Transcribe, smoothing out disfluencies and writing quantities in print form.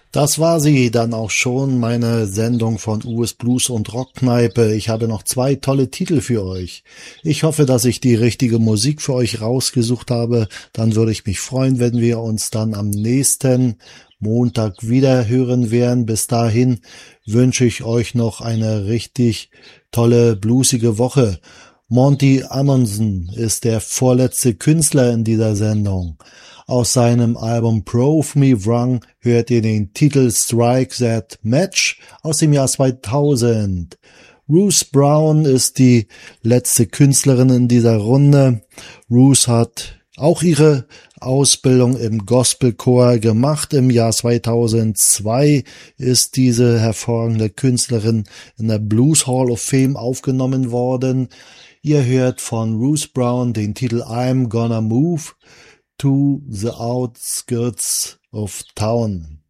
Das war sie dann auch schon, meine Sendung von US Blues und Rockkneipe. Ich habe noch zwei tolle Titel für euch. Ich hoffe, dass ich die richtige Musik für euch rausgesucht habe. Dann würde ich mich freuen, wenn wir uns dann am nächsten Montag wieder hören werden. Bis dahin wünsche ich euch noch eine richtig tolle, bluesige Woche. Monty Amundsen ist der vorletzte Künstler in dieser Sendung. Aus seinem Album Prove Me Wrong hört ihr den Titel Strike That Match aus dem Jahr 2000. Ruth Brown ist die letzte Künstlerin in dieser Runde. Ruth hat auch ihre Ausbildung im Gospelchor gemacht. Im Jahr 2002 ist diese hervorragende Künstlerin in der Blues Hall of Fame aufgenommen worden. Ihr hört von Ruth Brown den Titel I'm Gonna Move to the Outskirts of Town.